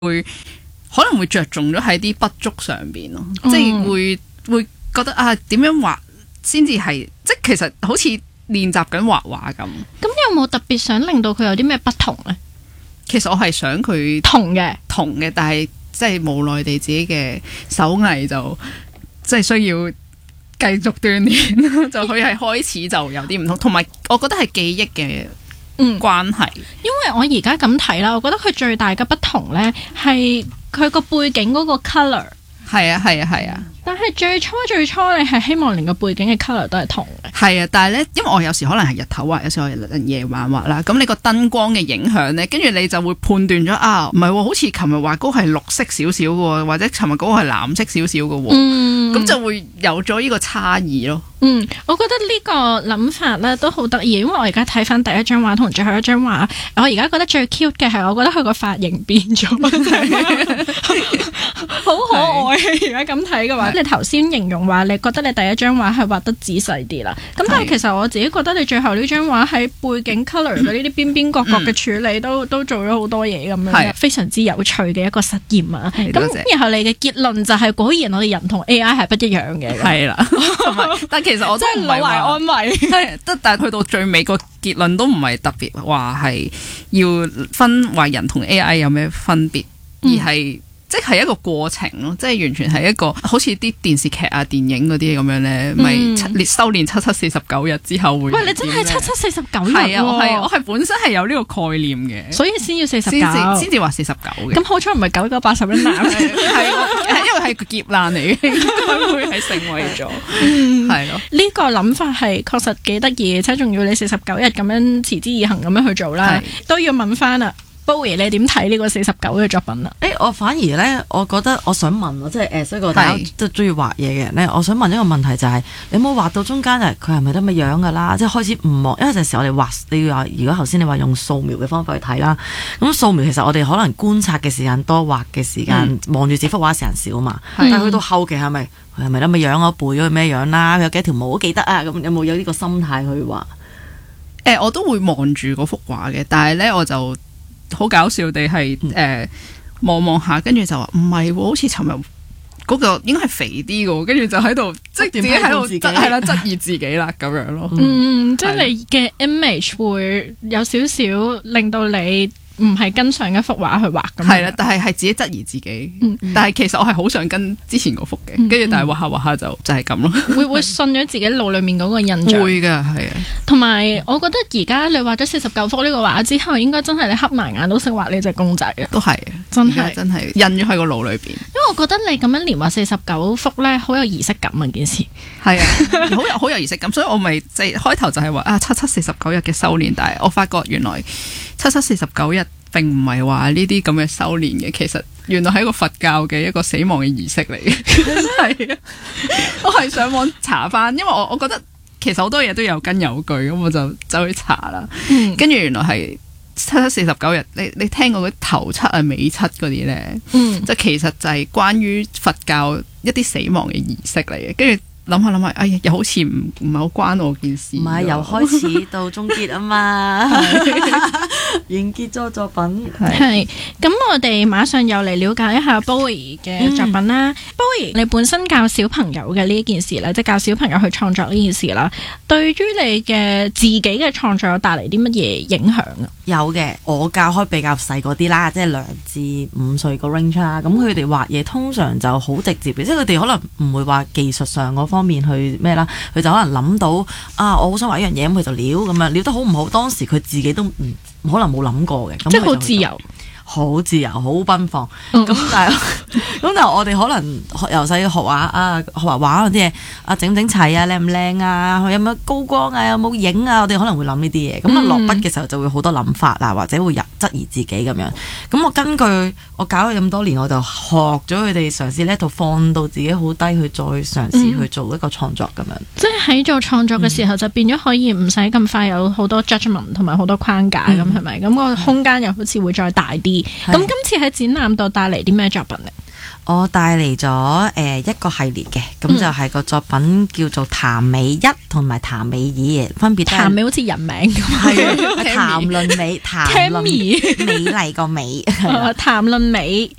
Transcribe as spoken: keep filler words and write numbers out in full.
會可能會着重咗喺啲筆觸上邊咯，嗯、即係會會覺得啊點樣畫先至係，即係其實好似練習緊畫畫咁。 咁有冇特別想令到佢有啲咩不同呢？ 其實我係想佢同嘅同嘅，但係即係無奈地自己嘅手藝就即係需要繼續鍛煉，就佢係開始就有啲唔同，同埋我覺得係記憶嘅關係。 嗯、因為我而家咁睇啦，我覺得佢最大嘅不同呢係佢個背景嗰個 colour。 係啊係啊係啊！ 但係最初最初你係希望連個背景嘅 colour 都係同嘅。 係啊，但係咧，因為我有時可能係日頭畫，有時我係夜晚畫啦。咁你個燈光嘅影響咧，跟住你就會判斷咗啊，唔係喎，好似琴日畫嗰個係綠色少少嘅，或者琴日嗰個係藍色少少嘅。嗯，咁就會有咗呢個差異咯。 嗯，我覺得呢個諗法咧都好得意，因為我而家睇翻第一張畫同最後一張畫，我而家覺得最 cute 嘅係，我覺得佢個髮型變咗，好可愛。而家咁睇嘅話，你頭先形容話，你覺得你第一張畫係畫得仔細啲啦。咁但係其實我自己覺得你最後呢張畫喺背景 colour 嘅呢啲邊邊角角嘅處理都、嗯、都做咗好多嘢咁樣，非常之有趣嘅一個實驗啊。咁然後你嘅結論就係、是、果然我哋人同 A I 係不一樣嘅。係啦，但其實我真係老懷安慰。係，但係去到最尾個結論都唔係特別話係要分話人同 A I 有咩分別，嗯、而係。即係一個過程咯，即係完全係一個好似啲電視劇啊、電影嗰啲咁樣咧，咪、嗯、修煉七七四十九日之後會。喂，你真係七七四十九日？係啊，我係我係本身係有呢個概念嘅，所以先要四十九，先至話四十九嘅。咁好彩唔係九九八十一難，係因為係個劫難嚟嘅，應該會係成為咗，係咯。呢個諗法係確實幾得意，而且仲要你四十九日咁樣持之以恆咁樣去做啦，都要問翻啦。Bowie，你點睇呢個四十九嘅作品啊？ 誒、欸，我反而咧，我覺得我想問，即係誒，所以個大家都中意畫嘢嘅人咧，我想問一個問題就係、是，你有冇畫到中間就係佢係咪得咁嘅樣噶啦？即係開始唔望，因為有陣時我哋畫，你話如果頭先你話用素描嘅方法去睇啦，咁素描其實我哋可能觀察嘅時間多，畫嘅時間望住、嗯、這幅畫時間少啊嘛。嗯、但係去到後期係咪佢係咪得咁嘅樣？我背咗佢咩樣啦？佢有幾條毛都記得啊？咁有冇有呢個心態去畫？誒、 欸，我都會望住嗰幅畫嘅，但係咧我就。好搞笑地係誒望望下，跟住就話唔係喎，好似尋日嗰個應該係肥啲嘅，跟住就喺度即係自己喺度係啦質疑自己啦咁樣咯。嗯，即係你嘅 image 會有少少令到你唔係跟上一幅畫去畫咁。係啦，但係係自己質疑自己。嗯、但係其實我係好想跟之前嗰幅嘅，跟住、嗯、但係畫下畫下就就係咁咯。會會信咗自己腦裏面嗰個印象。會㗎，係啊。同埋我覺得而家你畫咗四十九幅呢個畫之後，應該真係你瞌埋眼都識畫呢隻公仔嘅。都係，真係真係印咗喺個腦裏邊。因為我覺得你咁樣連畫四十九幅咧，好有儀式感啊件事。係啊，好有好有儀式感，所以我咪即係開頭就係話啊七七四十九日嘅修煉，但係我發覺原來七七四十九日並唔係話呢啲咁嘅修煉嘅，其實原來係一個佛教嘅一個死亡嘅儀式嚟嘅。係啊，我係上網查翻，因為我我覺得其實好多嘢都有根有據，咁我就走去查啦。跟住、嗯、原來係七七四十九日，你你聽過嗰啲頭七啊尾七嗰啲咧，嗯、就其實就係關於佛教一啲死亡嘅儀式嚟嘅，跟住。諗下諗下，哎呀，又好似唔唔係好關我件事。唔係由開始到終結啊嘛，完結咗作品。係咁，我哋馬上又嚟了解一下 Bowie 嘅作品啦。嗯、Bowie，你本身教小朋友嘅呢件事咧，即係教小朋友去創作呢件事啦，對於你嘅自己嘅創作有帶嚟啲乜嘢影響啊？有嘅，我教開比較細嗰啲啦，即係兩至五歲個 range 啦。咁佢哋畫嘢通常就好直接嘅，即係佢哋可能唔會話技術上嗰方面去咩啦，佢就可能諗到啊，我好想畫一樣嘢，咁佢就撩咁樣，撩得好唔好？當時佢自己都唔可能冇諗過嘅，即係好自由。好自由，好奔放。咁、嗯、但係，咁但係我哋可能由細學畫啊，學畫畫嗰啲嘢啊，整整齊啊，靚唔靚啊，有冇高光啊，有冇影啊，我哋可能會諗呢啲嘢。咁啊落筆嘅時候就會好多諗法啊，或者會入質疑自己咁樣。咁我根據我搞咗咁多年，我就學咗佢哋嘗試呢度放到自己好低，去再嘗試去做一個創作咁樣。嗯、即係喺做創作嘅時候，就變咗可以唔使咁快有好多 judgment 同埋好多框架咁，係咪？咁個空間又好似會再大啲。咁今次喺展覽度帶嚟啲咩作品咧？我帶嚟咗誒一個系列嘅，咁、嗯、就係個作品叫做譚美一同埋譚美二，分別譚美好似人名咁，係談論美，談論美麗個美，談論美。